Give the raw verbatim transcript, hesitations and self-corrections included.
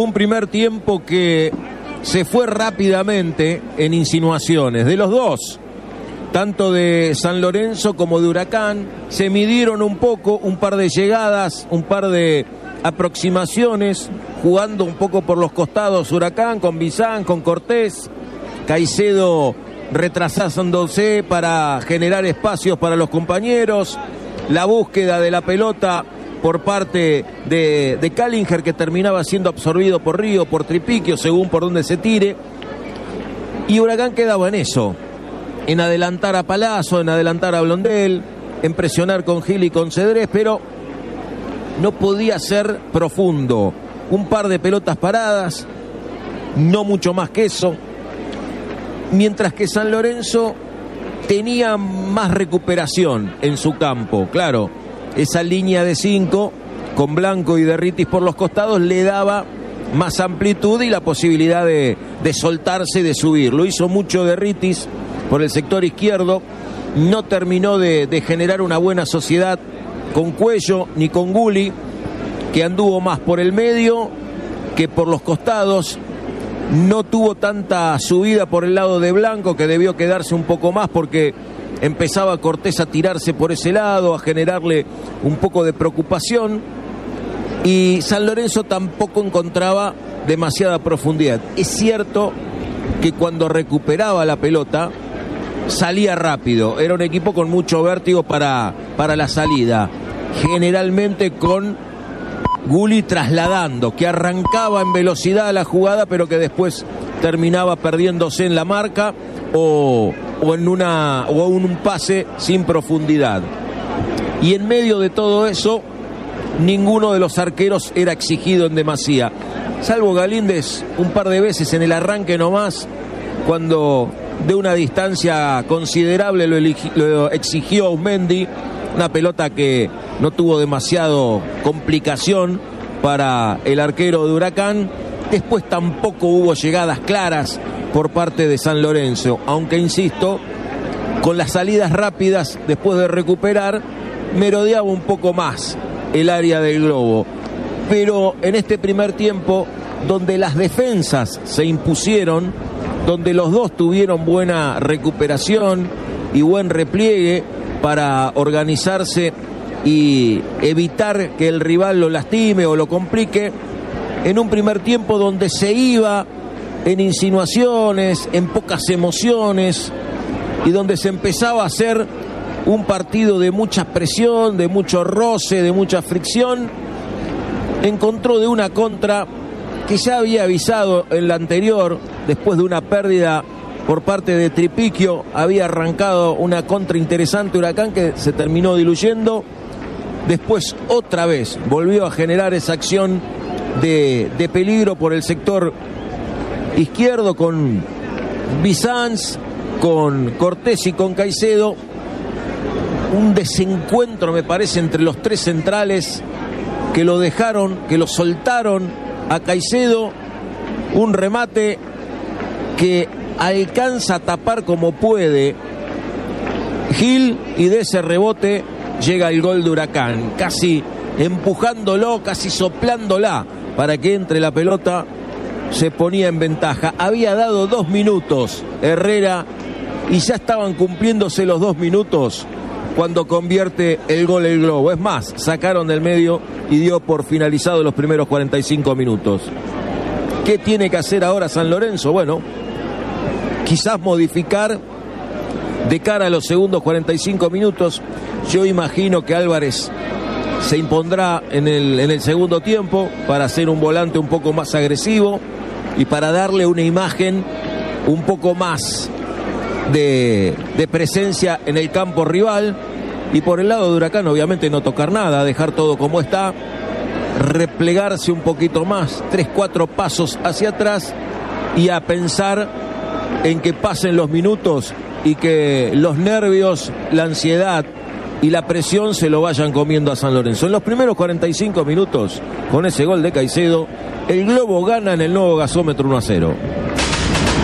un primer tiempo que se fue rápidamente en insinuaciones de los dos, tanto de San Lorenzo como de Huracán. Se midieron un poco, un par de llegadas, un par de aproximaciones, jugando un poco por los costados Huracán, con Bizán, con Cortés, Caicedo retrasándose para generar espacios para los compañeros, la búsqueda de la pelota por parte de, de Callinger, que terminaba siendo absorbido por Río, por Tripiquio, según por donde se tire, y Huracán quedaba en eso, en adelantar a Palazzo, en adelantar a Blondel, en presionar con Gil y con Cedrés, pero no podía ser profundo. Un par de pelotas paradas, no mucho más que eso, mientras que San Lorenzo tenía más recuperación en su campo. Claro, esa línea de cinco con Blanco y Derritis por los costados le daba más amplitud y la posibilidad de, de soltarse, de subir. Lo hizo mucho Derritis por el sector izquierdo, no terminó de, de generar una buena sociedad con Cuello ni con Gulli, que anduvo más por el medio que por los costados. No tuvo tanta subida por el lado de Blanco, que debió quedarse un poco más porque empezaba Cortés a tirarse por ese lado, a generarle un poco de preocupación, y San Lorenzo tampoco encontraba demasiada profundidad. Es cierto que cuando recuperaba la pelota salía rápido, era un equipo con mucho vértigo para, para la salida, generalmente con Gulli trasladando, que arrancaba en velocidad la jugada, pero que después terminaba perdiéndose en la marca o, o en una o en un pase sin profundidad. Y en medio de todo eso, ninguno de los arqueros era exigido en demasía, salvo Galíndez un par de veces en el arranque nomás, cuando de una distancia considerable lo, eligi, lo exigió Aumendi, una pelota que no tuvo demasiado complicación para el arquero de Huracán. Después tampoco hubo llegadas claras por parte de San Lorenzo, aunque insisto, con las salidas rápidas después de recuperar, merodeaba un poco más el área del globo. Pero en este primer tiempo, donde las defensas se impusieron, donde los dos tuvieron buena recuperación y buen repliegue para organizarse y evitar que el rival lo lastime o lo complique, en un primer tiempo donde se iba en insinuaciones, en pocas emociones, y donde se empezaba a hacer un partido de mucha presión, de mucho roce, de mucha fricción, encontró de una contra que ya había avisado en la anterior, después de una pérdida por parte de Tripiquio. Había arrancado una contra interesante Huracán que se terminó diluyendo. Después otra vez volvió a generar esa acción de, de peligro por el sector izquierdo con Bizanz, con Cortés y con Caicedo. Un desencuentro, me parece, entre los tres centrales que lo dejaron, que lo soltaron a Caicedo. Un remate que alcanza a tapar como puede Gil, y de ese rebote llega el gol de Huracán, casi empujándolo, casi soplándola para que entre la pelota. Se ponía en ventaja. Había dado dos minutos Herrera y ya estaban cumpliéndose los dos minutos cuando convierte el gol el Globo. Es más, sacaron del medio y dio por finalizado los primeros cuarenta y cinco minutos. ¿Qué tiene que hacer ahora San Lorenzo? Bueno, quizás modificar de cara a los segundos cuarenta y cinco minutos. Yo imagino que Álvarez se impondrá en el, en el segundo tiempo para hacer un volante un poco más agresivo y para darle una imagen un poco más de, de presencia en el campo rival. Y por el lado de Huracán, obviamente, no tocar nada, dejar todo como está, replegarse un poquito más, tres, cuatro pasos hacia atrás, y a pensar en que pasen los minutos y que los nervios, la ansiedad y la presión se lo vayan comiendo a San Lorenzo. En los primeros cuarenta y cinco minutos, con ese gol de Caicedo, el Globo gana en el nuevo gasómetro uno a cero.